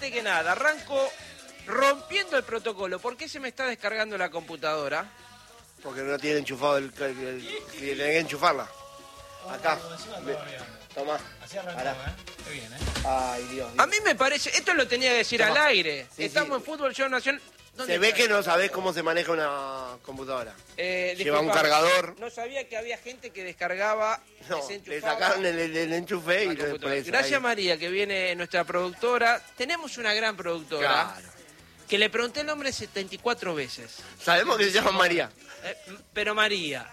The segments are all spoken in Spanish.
antes que nada, arranco rompiendo el protocolo. ¿Por qué se me está descargando la computadora? Porque no tiene enchufado tiene que enchufarla. Acá. Tomá. Así arrancó, Qué bien, Ay, Dios. A mí me parece, esto lo tenía que decir al aire. Sí, Estamos sí. en Fútbol Show Nacional. Se ve que no sabés cómo se maneja una computadora. Lleva un Disculpa, cargador. No sabía que había gente que descargaba, No, le desenchufaba sacaron el enchufe y la lo computadora. después. Gracias ahí. María, que viene nuestra productora. Tenemos una gran productora Claro. que le pregunté el nombre 74 veces. Sabemos que se llama María. Pero María.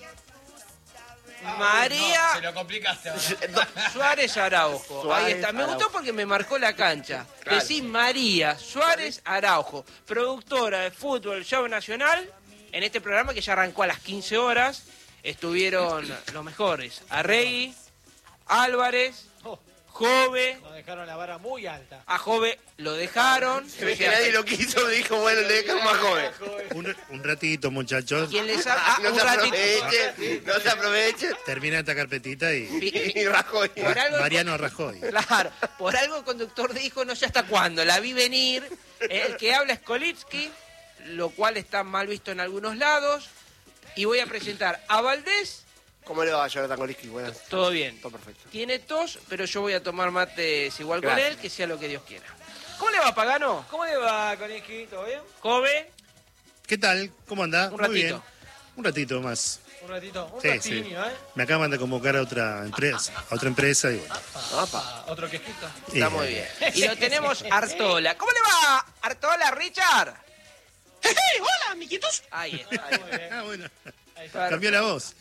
María Se lo complicaste ahora. Suárez Araujo. Suárez Ahí está. Me gustó Araujo. porque me marcó la cancha. Claro. Decís María Suárez Araujo, productora de Fútbol Show Nacional. En este programa que ya arrancó a las 15 horas, estuvieron los mejores. Arregui, Álvarez, Oh, Jove. nos dejaron la vara muy alta. A Jove lo dejaron. Se ve que nadie lo quiso, dijo, bueno, le dejamos más joven. Un ratito, muchachos. ¿Quién les ha... No un se ratito. aprovechen, no se aprovechen. Termina esta carpetita y Y Rajoy. Por algo- Mariano Rajoy. Claro, por algo el conductor dijo, no sé hasta cuándo, la vi venir. El que habla es Kolitsky, lo cual está mal visto en algunos lados. Y voy a presentar a Valdés. ¿Cómo le va a Jonathan Koliski? Buenas. Todo bien. Todo perfecto. Tiene tos, pero yo voy a tomar mates igual con Gracias. él, que sea lo que Dios quiera. ¿Cómo le va, Pagano? ¿Cómo le va, Koniski? ¿Todo bien? Jove, ¿Qué tal? ¿Cómo anda? Un Muy ratito. bien. Un ratito más. Un ratito. Un Sí, ratinho, sí. Me acaban de convocar a otra empresa y bueno. Opa. Otro quejito. está muy bien. Y lo tenemos Artola. ¿Cómo le va, Artola, Richard? Hola, amiguitos. Ahí está. Muy bien. Ah, bueno. Ahí está. Cambió la voz.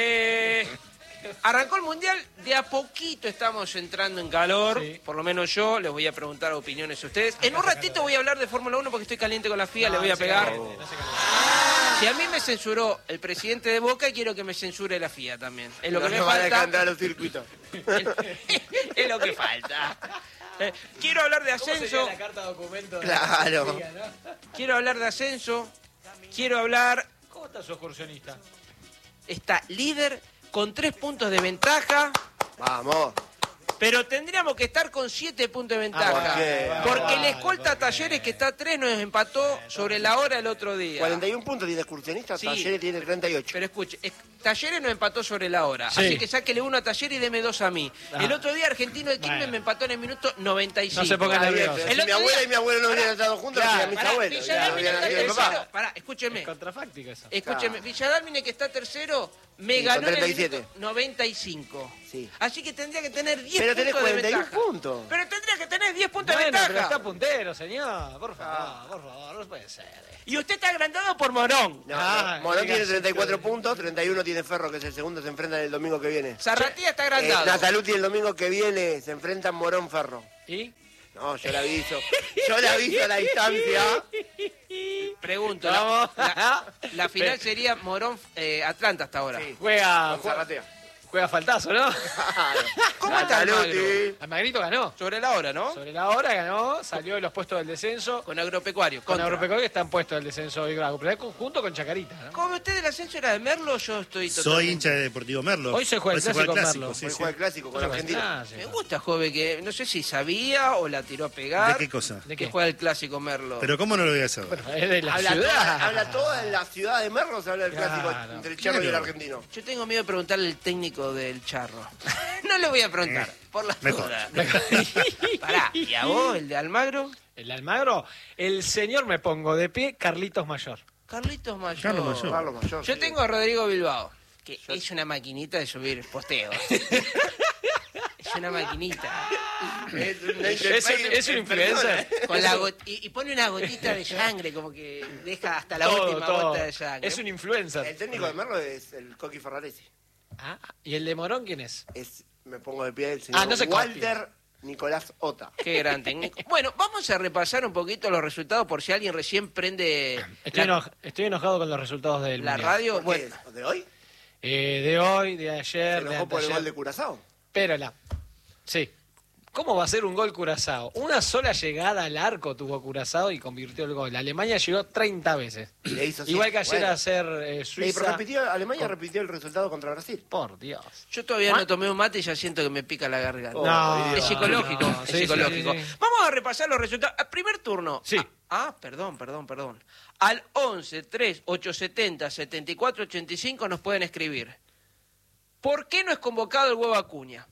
Arrancó el Mundial, de a poquito estamos entrando en calor, Sí. por lo menos yo, les voy a preguntar opiniones a ustedes. En un ratito voy a hablar de Fórmula 1 porque estoy caliente con la FIA, le voy a No se pegar. caliente, no se caliente. Si a mí me censuró el presidente de Boca, quiero que me censure la FIA también. Es lo que No me nos van a dejar falta. entrar a los circuitos. Es lo que falta. Quiero hablar de ¿Cómo sería ascenso, la carta documento? de Claro. la liga, ¿no? quiero hablar de ascenso, quiero hablar, ¿Cómo está su excursionista? está líder con 3 puntos de ventaja. Vamos. Pero tendríamos que estar con 7 puntos de ventaja. ¿por qué? Porque el escolta Talleres, que está a 3, nos empató sobre la hora el otro día. 41 puntos tiene excursionista, Sí. Talleres tiene 38. Pero escuche, Talleres nos empató sobre la hora. Sí. Así que sáquele 1 a Talleres y deme 2 a mí. Ah. El otro día Argentino de Quilmes Bueno. me empató en el minuto 95. No se pongan Está bien, nerviosos. pero El si mi otro abuela día- y mi abuelo no hubieran estado juntos, Claro, serían mis Pará, abuelos. Villa Ya Dálmine hubieran está sido mi tercero. papá. Pará, escúcheme. Es contrafáctico eso. Escúcheme, Villa Dálmine, que está tercero, me Sí, ganó con en el 37. minuto 95. Sí. Así que tendría que tener 10 Pero puntos tenés de 41 ventaja. puntos. Pero tendría que tener 10 puntos de Bueno, pero ventaja. está puntero, señor. Por favor, no puede ser. Y usted está agrandado por Morón. No, Ah, no. Morón diga, tiene 34 sí. puntos, 31 tiene Ferro, que es el segundo, se enfrentan el domingo que viene. Zarratía está agrandado. Nazaluti el domingo que viene se enfrentan Morón-Ferro. ¿Y? No, yo le aviso. Yo le aviso a la distancia. Pregunto, Vamos. la final sería Morón-Atlanta hasta ahora. Sí. Juega faltazo, ¿no? ¿Cómo está el Magro? Nazaluti. Almagrito ganó. Sobre la hora, ¿no? Sobre la hora ganó, salió de los puestos del descenso. Con Agropecuario. Con contra. Agropecuario que está en puesto del descenso hoy, pero junto con Chacarita, ¿no? ¿Cómo usted el ascenso era de Merlo? Yo estoy totalmente... Soy hincha de Deportivo Merlo. Hoy se juega el clásico Merlo. sí, Hoy sí. juega el clásico con Argentina. Me gusta, joven, que no sé si sabía o la tiró a pegar. ¿De qué cosa? ¿De Que qué? juega el clásico Merlo. Pero ¿cómo no lo voy a saber? Bueno, es de la Habla ciudad. toda en la ciudad de Merlo, se habla del Claro, clásico entre el Charro y el argentino. Yo tengo miedo de preguntarle al técnico del Charro. No le voy a preguntar, por la mejor. duda. Pará, ¿y a vos, el de Almagro? El Almagro, el señor me pongo de pie, Carlitos Mayor. Carlitos Mayor. Carlos Mayor. Carlos Mayor. Yo sí. tengo a Rodrigo Bilbao, que es una maquinita de subir posteos. Es una maquinita. Es un influencer. Con la y pone una gotita de sangre, como que deja hasta la Todo, última todo. gota de sangre. Es un influencer. El técnico de Merlo es el Coqui Ferraresi. Ah, ¿y el de Morón quién es? Me pongo de pie el señor no se Walter Nicolás Ota. Qué gran técnico. Bueno, vamos a repasar un poquito los resultados por si alguien recién prende Estoy enojado con los resultados del la Mundial. radio. ¿Por Bueno, qué? ¿De hoy? De hoy, de ¿Se ayer, de enojó por el anteayer. gol de Curazao? Espérala. Sí. ¿Cómo va a ser un gol Curazao? Una sola llegada al arco tuvo Curazao y convirtió el gol. Alemania llegó 30 veces. Le hizo Igual que ayer a hacer Suiza. Alemania repitió el resultado contra Brasil. Por Dios. Yo todavía no tomé un mate y ya siento que me pica la garganta. No, es psicológico. no, es sí, psicológico. sí, sí. Vamos a repasar los resultados. Primer turno. Sí. Perdón. Al 11 3 870 74 85 nos pueden escribir. ¿Por qué no es convocado el Huevo Acuña?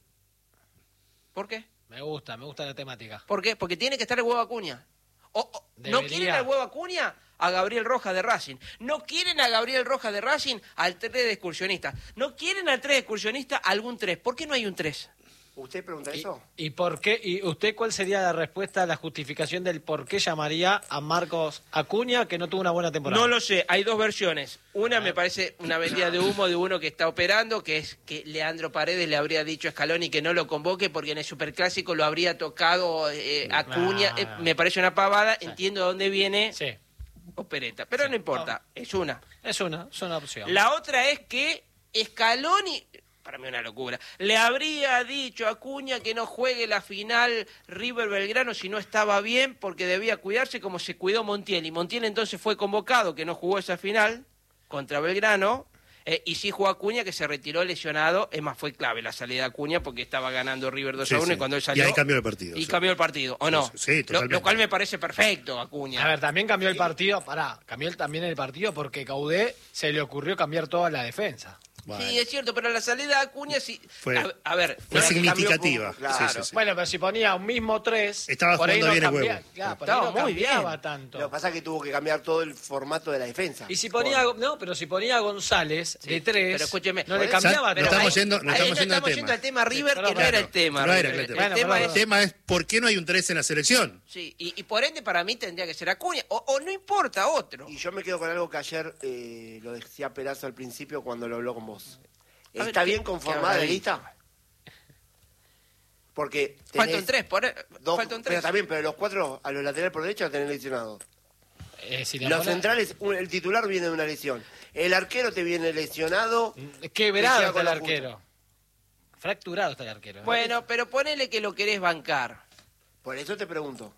¿Por qué? Me gusta la temática. ¿Por qué? Porque tiene que estar el Huevo Acuña. ¿No quieren al Huevo Acuña? A Gabriel Rojas de Racing. ¿No quieren a Gabriel Rojas de Racing? Al 3 de excursionista. ¿No quieren al 3 de excursionista? Algún 3. ¿Por qué no hay un 3? ¿Usted pregunta eso? ¿Y por qué? ¿Y usted cuál sería la respuesta, la justificación del por qué llamaría a Marcos Acuña, que no tuvo una buena temporada? No lo sé, hay dos versiones. Una me parece una vendida de humo de uno que está operando, que es que Leandro Paredes le habría dicho a Scaloni que no lo convoque porque en el Superclásico lo habría tocado Acuña. Me parece una pavada, sí. Entiendo de dónde viene opereta, pero sí, no importa, es una. Es una opción. La otra es que Scaloni... Para mí una locura. Le habría dicho a Acuña que no juegue la final River-Belgrano si no estaba bien porque debía cuidarse como se cuidó Montiel. Y Montiel entonces fue convocado, que no jugó esa final contra Belgrano, y sí jugó Acuña, que se retiró lesionado. Es más, fue clave la salida de Acuña porque estaba ganando River 2-1 y cuando él salió... Y ahí cambió el partido. Y cambió el partido, ¿o no? Sí, totalmente. Lo cual me parece perfecto, Acuña. A ver, también cambió el partido, cambió también el partido porque Caudé se le ocurrió cambiar toda la defensa. Bueno. Sí, es cierto, pero la salida de Acuña sí... Fue significativa. Claro. Sí. Bueno, pero si ponía un mismo 3... Estaba por ahí jugando bien el Huevo. Claro, estaba muy bien. Tanto. Lo que pasa es que tuvo que cambiar todo el formato de la defensa. Y si ponía... pero si ponía a González de 3... Pero escúcheme... No le cambiaba... No estamos yendo al tema River, que no era el tema. El tema es ¿por qué no hay un 3 en la selección? Sí, y por ende para mí tendría que ser Acuña, o no importa otro. Y yo me quedo con algo que ayer lo decía Perazo al principio cuando lo habló con vos. ¿Está bien conformada la lista? Porque falta un 3, pero también, pero los 4 a los laterales por derecha tenés lesionados. Los centrales, el titular viene de una lesión. El arquero te viene lesionado. Quebrado está el arquero. Fracturado está el arquero. Bueno, pero ponele que lo querés bancar. Por eso te pregunto.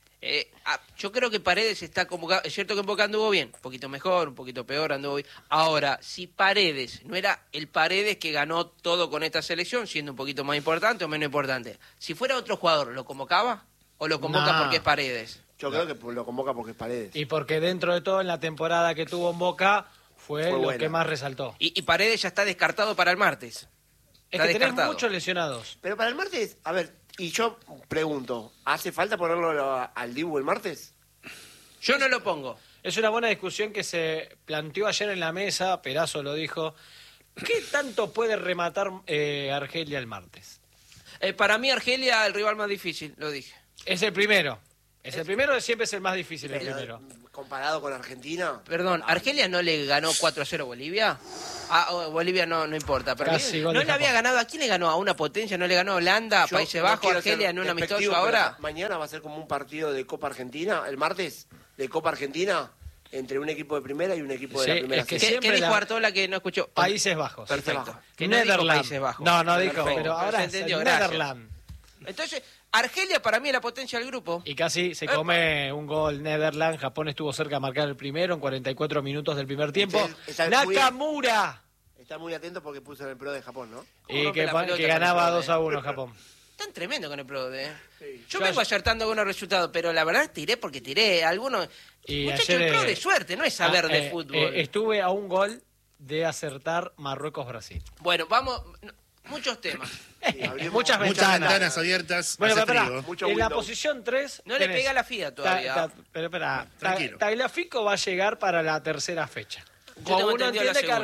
Yo creo que Paredes está convocado. Es cierto que en Boca anduvo bien, un poquito mejor, un poquito peor, anduvo bien. Ahora, si Paredes no era el Paredes que ganó todo con esta selección, siendo un poquito más importante o menos importante, si fuera otro jugador, ¿lo convocaba? ¿O lo convoca porque es Paredes? Yo creo que lo convoca porque es Paredes. Y porque dentro de todo, en la temporada que tuvo en Boca, fue lo buena. Que más resaltó. Y Paredes ya está descartado para el martes. Es que tenés muchos lesionados. Pero para el martes, a ver, y yo pregunto, ¿hace falta ponerlo al Dibu el martes? Yo no lo pongo. Es una buena discusión que se planteó ayer en la mesa, Perazo lo dijo. ¿Qué tanto puede rematar Argelia el martes? Para mí Argelia el rival más difícil, lo dije. Es el primero. El primero siempre es el más difícil, el primero. Comparado con Argentina. Perdón, ¿Argelia no le ganó 4-0 a Bolivia? Bolivia no importa. Pero ¿no le había ganado? ¿A quién le ganó? ¿A una potencia? ¿No le ganó a Holanda, Países Bajos, Argelia en un amistoso ahora? Mañana va a ser como un partido de Copa Argentina, el martes, de Copa Argentina, entre un equipo de primera y un equipo de la primera. Es que ¿Qué dijo Artola que no escuchó? Países Bajos. Perfecto. Que no dijo Países Bajos. No dijo, pero ahora se entendió. Netherlands. Entonces, Argelia para mí es la potencia del grupo. Y casi se come un gol Netherlands. Japón estuvo cerca de marcar el primero en 44 minutos del primer tiempo. ¡Nakamura! Está muy atento porque puso en el pro de Japón, ¿no? Y que ganaba 2-1 Japón. Tan tremendo con el pro de... Sí. Yo vengo acertando algunos resultados, pero la verdad tiré porque tiré. Algunos... Muchachos, el pro de suerte, no es saber de fútbol. Estuve a un gol de acertar Marruecos-Brasil. Bueno, vamos... Muchos temas. Muchas ventanas abiertas. Bueno, pero en la posición 3... No le pega la FIA todavía. Pero espera, tranquilo. Tagliafico va a llegar para la tercera fecha. Como uno entiende que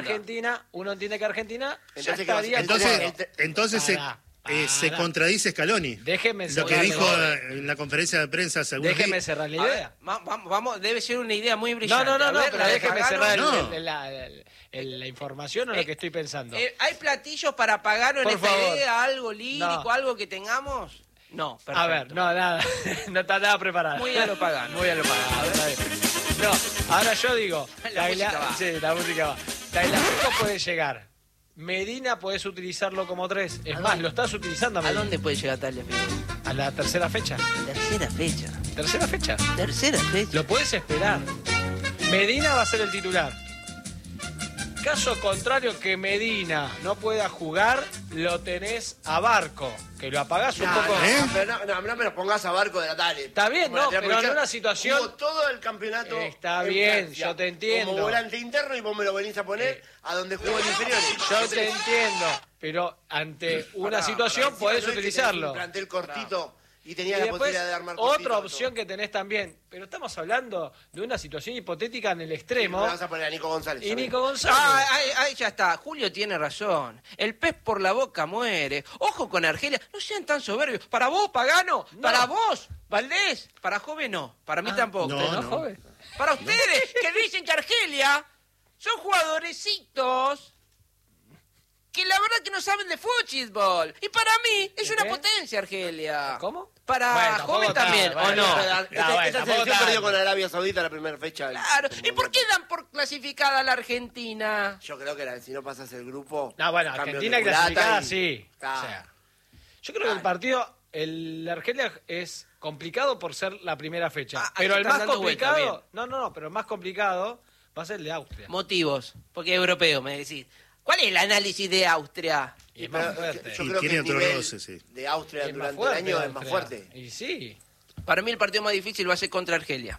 Argentina ya estaría... Entonces se contradice Scaloni. Déjeme lo que dijo en la conferencia de prensa. Déjeme cerrar la idea. Vamos, debe ser una idea muy brillante. No, pero déjeme cerrar la información o lo que estoy pensando. ¿Hay platillos para pagar en esta idea? ¿Algo lírico, algo que tengamos? No, perfecto. A ver, nada. No está nada preparado. Muy a lo pagano. No, ahora yo digo... La música va. Tagliafico puede llegar Medina podés utilizarlo como 3. Es más, lo estás utilizando a ¿A Medina. dónde puede llegar Tagliafico? A la tercera fecha. Tercera fecha. ¿Tercera fecha? Tercera fecha. Lo podés esperar. Medina va a ser el titular. Caso contrario que Medina no pueda jugar, lo tenés a Barco, que lo apagás un poco. No me lo pongas a Barco de la tarde. Está bien, no, pero en una situación... Jugó todo el campeonato. Está en bien, Francia, yo te entiendo. Como volante interno y vos me lo venís a poner a donde jugó en inferiores. Yo te entiendo, pero ante una situación podés utilizarlo. Un plantel cortito y tenía Y la después, posibilidad de armar otra cortito, opción todo. que tenés también, pero estamos hablando de una situación hipotética en el extremo. Me vas a poner a Nico González. Y ¿sabes? Nico González. Ahí ya está. Julio tiene razón. El pez por la boca muere. Ojo con Argelia. No sean tan soberbios. Para vos, Pagano. No. Para vos, Valdés. Para Joven no. Para mí tampoco. no. Joven. Para ustedes, que dicen que Argelia son jugadorecitos que la verdad que no saben de fútbol. Y para mí es una ¿Qué? potencia Argelia. ¿Cómo? Para Bueno, tampoco Joven también, tanto, ¿o no? bueno. Esta tampoco selección tanto. perdió con Arabia Saudita la primera fecha. Claro. ¿Y por qué dan por clasificada a la Argentina? Yo creo que si no pasas el grupo... No, bueno, cambio Argentina de culata clasificada y- sí. Claro. O sea, yo creo que el partido, el Argelia es complicado por ser la primera fecha. Ah, ahí pero se el están más dando vueltas, complicado, no, pero el más complicado va a ser el de Austria. Motivos. Porque es europeo, me decís. ¿Cuál es el análisis de Austria? Y es más Pero, fuerte. yo Y creo que tiene el otro nivel roce, sí. de Austria Es más durante fuerte, el año es más Austria. fuerte. Y sí. Para mí el partido más difícil va a ser contra Argelia.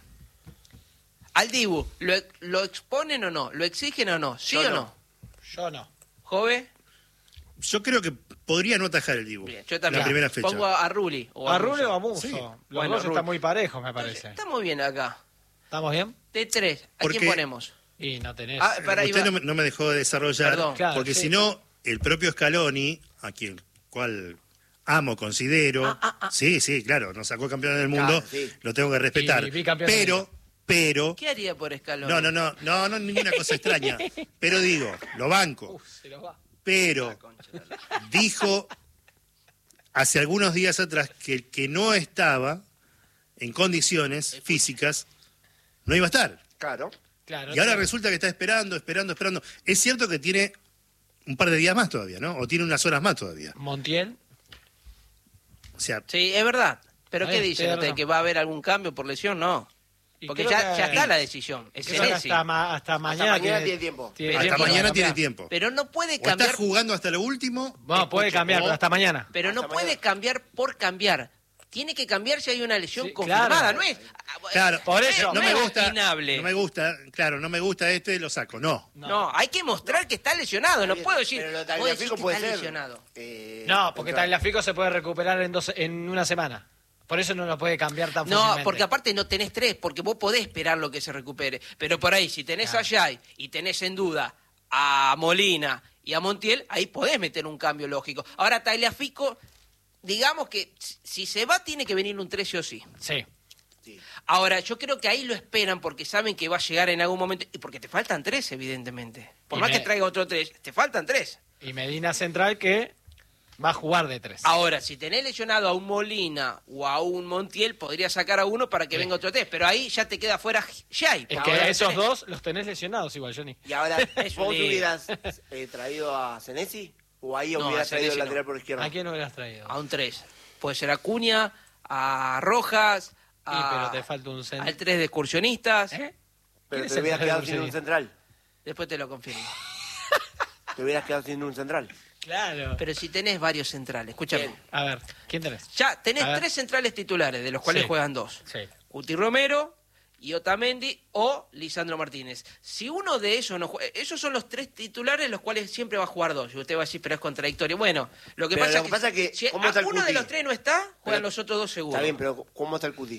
Al Dibu, ¿lo exponen o no? ¿Lo exigen o no? ¿Sí Yo o no. no? Yo no. ¿Jove? Yo creo que podría no atajar el Dibu. Bien, yo también. La primera fecha. Pongo a Rulli. O A Rulli o a Musso. Musso. Sí. Los Bueno, dos Rulli. están muy parejos, me parece. Está muy bien acá. ¿Estamos bien? De 3. ¿A Porque- quién ponemos? Y no tenés. Ah, para ahí Usted va. no me dejó de desarrollar, Perdón. Claro, porque sí. si no, el propio Scaloni, a quien cual amo, considero, sí, claro, nos sacó campeón del mundo, Claro, sí. lo tengo que respetar, Y bicampeón del pero, ¿Qué haría por Scaloni? no, ninguna cosa extraña, pero digo, lo banco, Se los va. pero dijo hace algunos días atrás que el que no estaba en condiciones físicas no iba a estar. Claro. Claro. Y ahora sí. resulta que está esperando. Es cierto que tiene un par de días más todavía, ¿no? O tiene unas horas más todavía. Montiel. O sea, Sí, es verdad. ¿Pero Ahí, qué dicen tiene ustedes? razón. ¿Que va a haber algún cambio por lesión? No. Y Porque creo ya que- está la decisión. Es creo que Senesi. hasta mañana tiene tiempo. hasta tiempo mañana para tiene cambiar. tiempo. Pero no puede O está cambiar. jugando hasta lo último. Bueno, puede cambiar, pero hasta mañana. Pero no Hasta puede mañana. cambiar por cambiar. Tiene que cambiar si hay una lesión Sí, confirmada, claro. ¿no es? Claro, Por eso, no me es gusta. opinable. No me gusta, claro, no me gusta lo saco. No. No, hay que mostrar que está lesionado. No puedo decir. Pero lo de puedo decir Tagliafico que puede está ser. lesionado. No, porque Tagliafico se puede recuperar en una semana. Por eso no lo puede cambiar tan No, fácilmente. porque aparte no tenés 3, porque vos podés esperar lo que se recupere. Pero por ahí, si tenés a Jai y tenés en duda a Molina y a Montiel, ahí podés meter un cambio lógico. Ahora, Tagliafico, digamos que si se va, tiene que venir un 13 o sí. Sí. Ahora, yo creo que ahí lo esperan porque saben que va a llegar en algún momento. Y porque te faltan 3, evidentemente. Por Y más me- que traiga otro 3, te faltan 3. Y Medina Central que va a jugar de 3. Ahora, si tenés lesionado a un Molina o a un Montiel, podría sacar a uno para que venga otro 3. Pero ahí ya te queda fuera Jai. Es porque que ahora esos tenés- dos los tenés lesionados igual, Johnny. Y ahora, Es un ¿vos lío. hubieras traído a Senesi? ¿O ahí No, hubieras a traído el Senesi no. lateral por izquierda? ¿A quién no hubieras traído? A un 3. Puede ser a Acuña, a Rojas, pero te falta un centro. al 3 de excursionistas. ¿Eh? Pero ¿Quién es te hubieras el quedado central sin un de central. Después te lo confirmo. Te hubieras quedado sin un central. Claro. Pero si tenés varios centrales, escúchame. Bien. A ver, ¿quién tenés? Ya tenés A ver. 3 centrales titulares, de los cuales Sí. juegan 2. Sí. Cuti Romero, y Otamendi o Lisandro Martínez. Si uno de esos no juega, esos son los 3 titulares los cuales siempre va a jugar 2. Y usted va a decir, pero es contradictorio. Bueno, lo que Pero pasa lo que pasa es que, si ¿cómo está el uno de Cuti? los 3 no está, juegan Pero- los otros 2 seguros. Está bien, pero ¿cómo está el Cuti?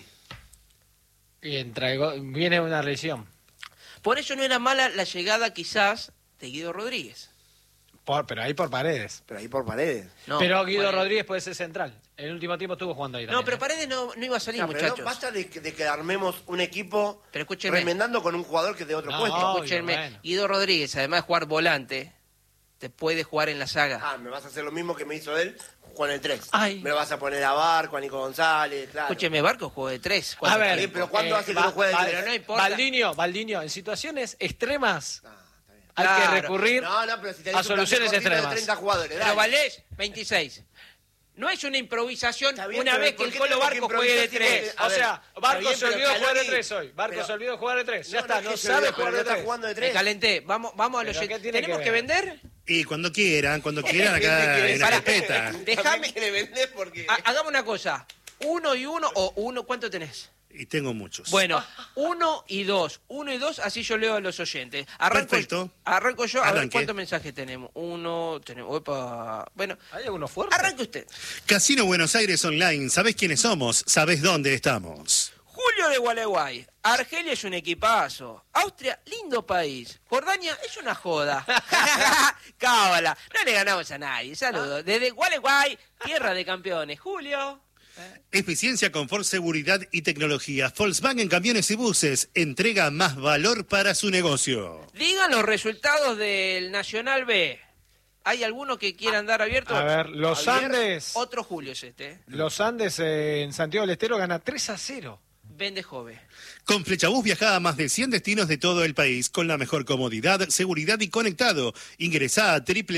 Bien, viene una lesión. Por eso no era mala la llegada quizás de Guido Rodríguez. Pero ahí por Paredes. Pero ahí por Paredes. No, pero Guido bueno. Rodríguez puede ser central. En el último tiempo estuvo jugando ahí también. No, pero ¿eh? Paredes no iba a salir, No, pero muchachos. no, basta de que armemos un equipo Pero escúcheme. remendando con un jugador que es de otro No, puesto. obvio, Escúchenme, bueno. Guido Rodríguez, además de jugar volante, te puede jugar en la saga. Ah, me vas a hacer lo mismo que me hizo él con el 3. Ay. Me lo vas a poner a Barco, a Nico González, claro. Escúcheme, Barco jugó de 3. A ver, pero ¿cuánto hace que no juega de pero no importa. Valdinho, en situaciones extremas, Ah, está bien. Hay que recurrir pero si a soluciones extremas. 30 jugadores, Pero Valés, 26. No es una improvisación una vez que el Colo Barco juegue de 3. O sea, Barco se olvidó de jugar de 3 hoy. Barco se olvidó de jugar de 3. Ya está, no sabe jugar de 3. Me calenté. Vamos a los... ¿Tenemos que vender? Y cuando quieran acá en la carpeta. Déjame vender porque... Hagamos una cosa. 1 y 1 o 1, ¿cuánto tenés? Y tengo muchos. Bueno, 1 y 2, así yo leo a los oyentes. Perfecto. Arranco yo, a ver cuántos mensajes tenemos. Bueno, ¿hay alguno fuerte? Arranque usted. Casino Buenos Aires Online, ¿sabés quiénes somos? ¿Sabés dónde estamos? Julio de Gualeguay. Argelia es un equipazo. Austria, lindo país. Jordania es una joda. Cábala, no le ganamos a nadie. Saludos. Desde Gualeguay, tierra de campeones. Julio. Eficiencia, confort, seguridad y tecnología. Volkswagen Camiones y Buses entrega más valor para su negocio. Digan los resultados del Nacional B. ¿Hay alguno que quieran dar abierto? A ver, los Andes. Otro Julio es este. Los Andes en Santiago del Estero gana 3-0. Vende Jove. Con Flechabús viaja a más de 100 destinos de todo el país con la mejor comodidad, seguridad y conectado. Ingresá a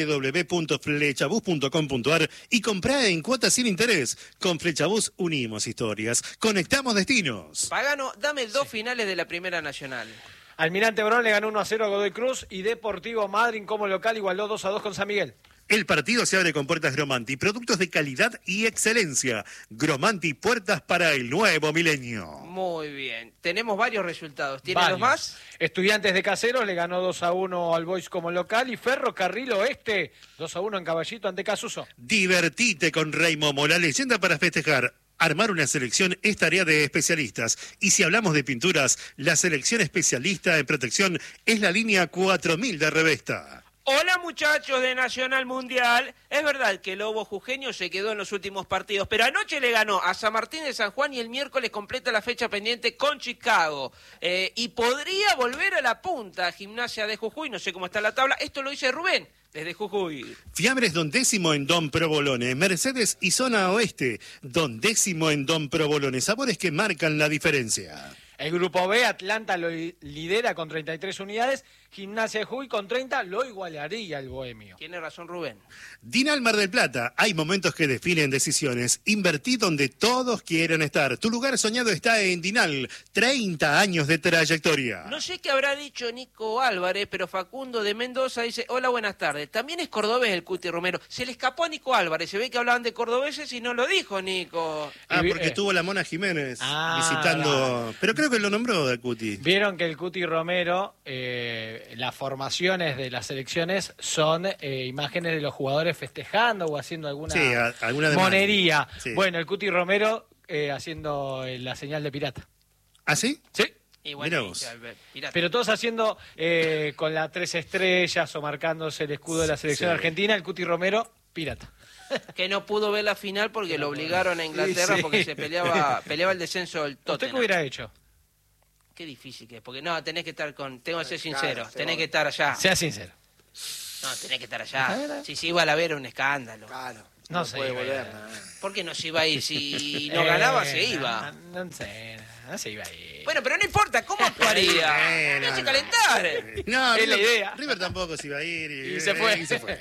www.flechabús.com.ar y comprá en cuotas sin interés. Con Flechabús unimos historias, conectamos destinos. Pagano, dame 2 finales de la Primera Nacional. Almirante Brown le ganó 1-0 a Godoy Cruz y Deportivo Madryn como local igualó 2-2 con San Miguel. El partido se abre con puertas Gromanti, productos de calidad y excelencia. Gromanti, puertas para el nuevo milenio. Muy bien. Tenemos varios resultados. ¿Tienen los más? Estudiantes de Caseros le ganó 2-1 al Boys como local y Ferrocarril Oeste 2-1 en Caballito ante Casuso. Divertite con Rey Momo, la leyenda para festejar. Armar una selección es tarea de especialistas. Y si hablamos de pinturas, la selección especialista en protección es la línea 4000 de Revesta. Hola muchachos de Nacional Mundial. Es verdad que el Lobo Jujeño se quedó en los últimos partidos, pero anoche le ganó a San Martín de San Juan y el miércoles completa la fecha pendiente con Chicago. Y podría volver a la punta, Gimnasia de Jujuy, no sé cómo está la tabla. Esto lo dice Rubén, desde Jujuy. Fiambres Don Décimo en Don Provolone, Mercedes y Zona Oeste. Don Décimo en Don Provolone, sabores que marcan la diferencia. El grupo B, Atlanta lo lidera con 33 unidades, Gimnasia de Jujuy con 30 lo igualaría el Bohemio. Tiene razón Rubén. Dinal Mar del Plata, hay momentos que definen decisiones. Invertí donde todos quieren estar. Tu lugar soñado está en Dinal, 30 años de trayectoria. No sé qué habrá dicho Nico Álvarez, pero Facundo de Mendoza dice, hola, buenas tardes. También es cordobés el Cuti Romero. Se le escapó a Nico Álvarez, se ve que hablaban de cordobeses y no lo dijo Nico. Porque estuvo la Mona Jiménez visitando... Pero creo que lo nombró el Cuti. Vieron que el Cuti Romero, las formaciones de las selecciones son imágenes de los jugadores festejando o haciendo alguna monería. Sí. Bueno, el Cuti Romero haciendo la señal de pirata. ¿Ah, sí? Sí. Igual, pero todos haciendo con las 3 estrellas o marcándose el escudo de la selección argentina, el Cuti Romero, pirata. Que no pudo ver la final porque lo obligaron a Inglaterra porque se peleaba el descenso del Tottenham. ¿Usted qué hubiera hecho? Qué difícil que es, porque no, tenés que estar tengo que ser sincero, tenés que estar allá. Sea sincero. No, tenés que estar allá. Si se iba a la ver, un escándalo. Claro. No se puede volver. ¿Por qué no se iba a ir? Si no ganaba, se iba. No sé, no se iba a ir. Bueno, pero no importa, ¿cómo actuaría? No se calentar. No, es la idea. River tampoco se iba a ir. Y se fue.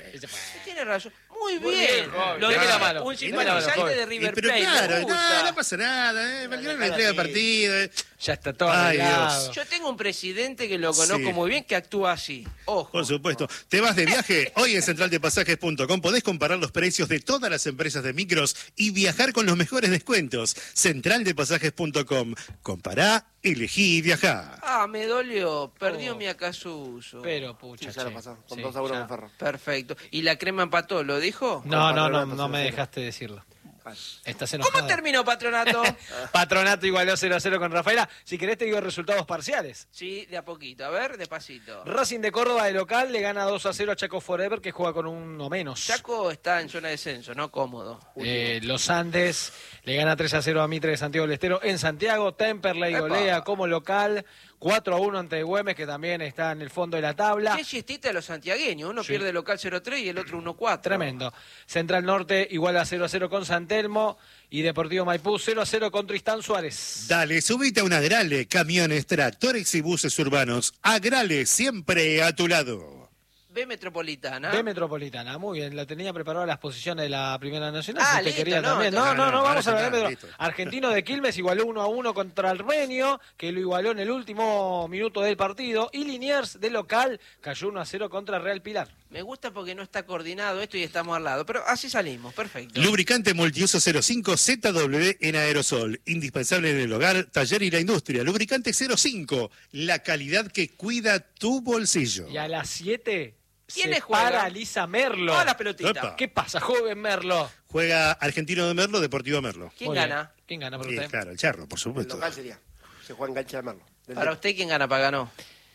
Tiene razón. Muy bien. Lo de la mano. Un simpatizante de River Plate. Pero claro, no pasa nada. Belgrano le entrega el partido. Ya está todo arreglado. Yo tengo un presidente que lo conozco muy bien que actúa así. Ojo. Por supuesto. ¿Te vas de viaje? Hoy en centraldepasajes.com podés comparar los precios de todas las empresas de micros y viajar con los mejores descuentos. Centraldepasajes.com. Compará, elegí y viajá. Me dolió. Perdió mi Acasuso. Pero pucha. Ya lo pasó. Con 2-1 con Ferro. Perfecto. ¿Y la crema empató? ¿Lo dijo? No me dejaste decirlo. Estás enojado. ¿Cómo terminó Patronato? Patronato igualó 0-0 con Rafaela. Si querés te digo resultados parciales. Sí, de a poquito. A ver, despacito. Racing de Córdoba de local le gana 2-0 a Chaco Forever, que juega con uno menos. Chaco está en zona de descenso, no cómodo. Los Andes le gana 3-0 a Mitre de Santiago del Estero en Santiago. Temperley golea como local 4-1 ante Güemes, que también está en el fondo de la tabla. Qué siestita de los santiagueños. Uno pierde local 0-3 y el otro 1-4. Tremendo. Central Norte igual a 0-0 con San Telmo y Deportivo Maipú 0-0 con Tristán Suárez. Dale, subite a un Agrale. Camiones, tractores y buses urbanos. Agrale, siempre a tu lado. B Metropolitana. B Metropolitana, muy bien. La tenía preparada las posiciones de la Primera Nacional. Ah, si usted listo, quería no, también. entonces- No, vamos a la B listo. Metro. Argentino de Quilmes igualó 1-1 contra Armenio, que lo igualó en el último minuto del partido. Y Liniers, de local, cayó 1-0 contra Real Pilar. Me gusta porque no está coordinado esto y estamos al lado, pero así salimos, perfecto. Lubricante multiuso 05 ZW en aerosol. Indispensable en el hogar, taller y la industria. Lubricante 05. La calidad que cuida tu bolsillo. Y a las 7 ¿Quiénes se juegan? para Lisa Merlo. Toda la pelotita. Opa. ¿Qué pasa, joven Merlo? Juega Argentino de Merlo, Deportivo Merlo. ¿Quién Muy bien. gana? ¿Quién gana por Y, usted? claro, el Charro, por El supuesto. local sería. Se juega en cancha de Merlo. Para usted, ¿quién gana? Pagano.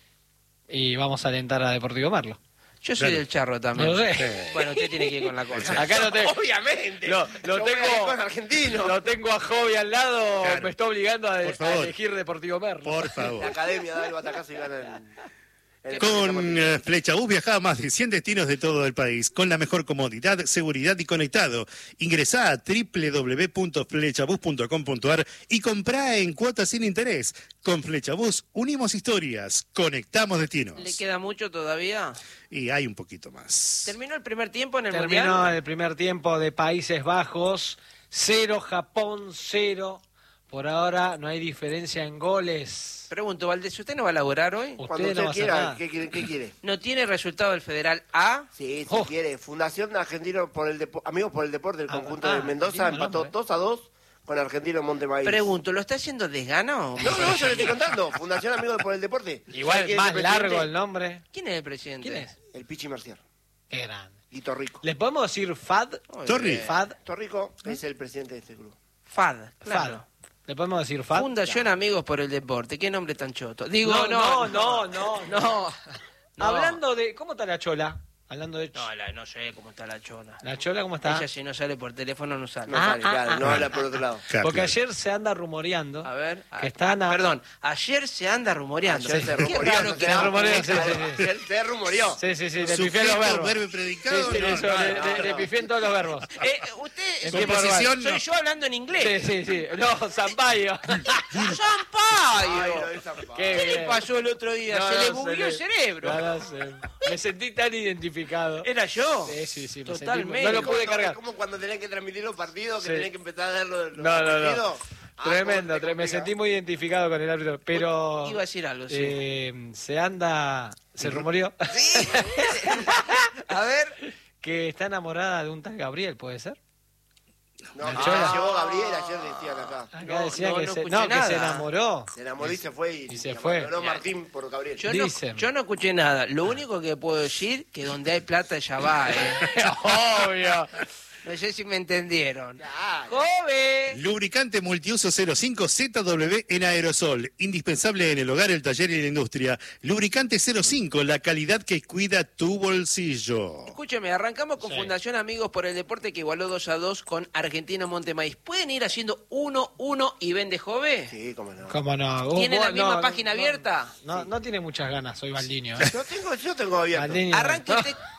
Y vamos a alentar a Deportivo Merlo. Yo soy Claro. del Charro también. No sé. Bueno, usted tiene que ir con la cosa. Acá lo tengo. Obviamente. Lo Yo voy a ir tengo. con argentino. Lo tengo a Jovi al lado. Claro. Me está obligando a Por favor. elegir Deportivo Merlo. Por La favor. academia da el batacazo y gana el Con Flechabús viaja a más de 100 destinos de todo el país, con la mejor comodidad, seguridad y conectado. Ingresá a www.flechabús.com.ar y comprá en cuotas sin interés. Con Flechabús unimos historias, conectamos destinos. ¿Le queda mucho todavía? Y hay un poquito más. ¿Terminó el primer tiempo en el Terminó Mundial? el primer tiempo de Países Bajos. 0, Japón 0. Por ahora no hay diferencia en goles. Pregunto, Valdés, ¿usted no va a laburar hoy? Cuando Usted no va usted a hacer quiera, nada. ¿qué quiere? ¿No tiene resultado del Federal A? Sí, si Oh. quiere. Fundación Argentino por el Amigos por el Deporte, el conjunto ah, de Mendoza, lindo empató nombre. 2-2 con Argentino Montemaíz. Pregunto, ¿lo está haciendo desgano? No, yo le estoy contando. Fundación Amigos por el Deporte. Igual ¿Sabe quién es más el presidente? largo el nombre. ¿Quién es el presidente? ¿Quién es? El Pichi Mercier. Qué grande. Y Torrico. ¿Le podemos decir FAD? Muy Torri. bien. FAD. Torrico es el presidente de este club. FAD, claro. FAD. ¿Le podemos decir FAD? Fundación Amigos por el Deporte. ¿Qué nombre tan choto? Digo, No. no. Hablando de... ¿Cómo está la chola? Hablando de... No sé cómo está la chola. ¿La chola cómo está? Ella si no sale por teléfono no sale. No sale, claro, no habla por otro lado. Claro, Porque claro. ayer se anda rumoreando. A ver. Que están a- Perdón, ayer se anda rumoreando. Ayer se Qué rumoreó, raro no que se no. rumoreó, sí, sí, sí. Se rumoreó. Sí, le pifié los Sujeto, verbos. verbo y Sí, predicado. sí, no, eso, no, le pifié en todos los verbos. Usted En soy, tiempo verbal. soy yo hablando en inglés. Sí. No, Zampayo. ¡Sampaio! Ay, no, esa- ¿Qué le pasó el otro día? No, se le no, bugueó el cerebro. Me sentí tan identificado. ¿Era yo? Sí, me Totalmente. sentí- no lo pude Es cargar. como cuando tenían que transmitir los partidos, que Sí. tenían que empezar a dar los No. partidos. Tremendo, ¿cómo te me complica? sentí muy identificado con el árbitro, pero Iba a decir algo, sí. se rumoreó Sí. A ver. que está enamorada de un tal Gabriel, ¿puede ser? No, La que Chola. llegó Gabriel, ayer decían acá. Acá No, decía no, que, no se, escuché no, que se nada. enamoró. Se enamoró y se fue. Y se fue. abandonó Martín por Gabriel. Dicen. Yo no escuché nada. Lo único que puedo decir que donde hay plata ya va. Obvio. No sé si me entendieron. Claro. ¡Joven! Lubricante multiuso 05 ZW en aerosol. Indispensable en el hogar, el taller y la industria. Lubricante 05, la calidad que cuida tu bolsillo. Escúcheme, arrancamos con Sí. Fundación Amigos por el Deporte que igualó 2-2 con Argentino Montemaíz. ¿Pueden ir haciendo 1-1 y vende Jove? Sí, cómo no. ¿Cómo no? ¿Tiene la No, misma no, página abierta? No tiene muchas ganas, soy Baldiño. Yo tengo abierto. Baldiño. Arranque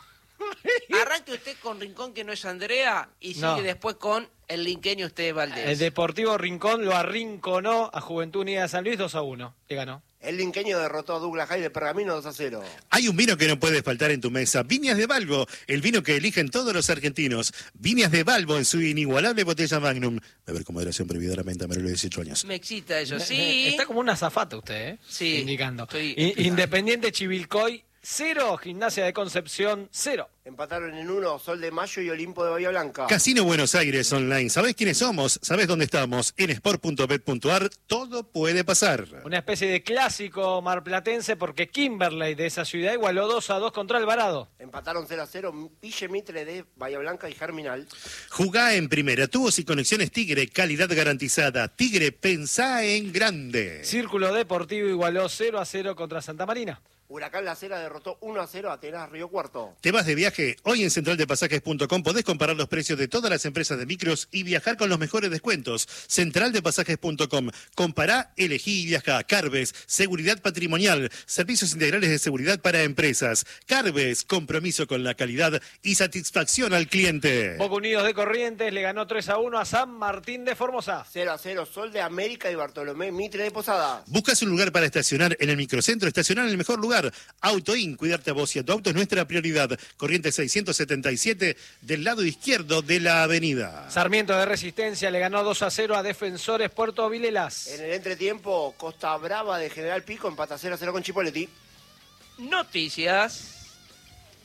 usted con Rincón, que no es Andrea, y sigue No. después con el linqueño usted Valdés. El Deportivo Rincón lo arrinconó a Juventud Unida de San Luis 2-1. Le ganó. El linqueño derrotó a Douglas High de Pergamino 2-0. Hay un vino que no puede faltar en tu mesa. Viñas de Balbo, el vino que eligen todos los argentinos. Viñas de Balbo en su inigualable botella Magnum. Beber con moderación, prohibida la venta, menor de 18 años. Me excita eso, sí. Está como una azafata usted, ¿eh? Sí, Indicando. estoy- Independiente Chivilcoy 0, Gimnasia de Concepción 0. Empataron en 1 Sol de Mayo y Olimpo de Bahía Blanca. Casino Buenos Aires Online. ¿Sabés quiénes somos? ¿Sabés dónde estamos? En sport.bet.ar todo puede pasar. Una especie de clásico marplatense porque Kimberley de esa ciudad igualó 2-2 contra Alvarado. Empataron 0-0 Ville Mitre de Bahía Blanca y Germinal. Jugá en primera. Tubos y conexiones Tigre. Calidad garantizada. Tigre, pensá en grande. Círculo Deportivo igualó 0-0 contra Santa Marina. Huracán La Cera derrotó 1-0 a Atenas Río Cuarto. ¿Te vas de viaje? Hoy en centraldepasajes.com podés comparar los precios de todas las empresas de micros y viajar con los mejores descuentos. Centraldepasajes.com. Compará, elegí y viajá. Carves, seguridad patrimonial, servicios integrales de seguridad para empresas. Carves, compromiso con la calidad y satisfacción al cliente. Boca Unidos de Corrientes le ganó 3-1 a San Martín de Formosa. 0-0 Sol de América y Bartolomé Mitre de Posada. ¿Buscas un lugar para estacionar en el microcentro? Estacionar en el mejor lugar. pasar. Autoin, cuidarte a vos y a tu auto es nuestra prioridad. Corrientes 677 del lado izquierdo de la avenida. Sarmiento de Resistencia le ganó 2-0 a Defensores Puerto Vilelas. En el entretiempo, Costa Brava de General Pico empata 0-0 con Chipoleti. Noticias.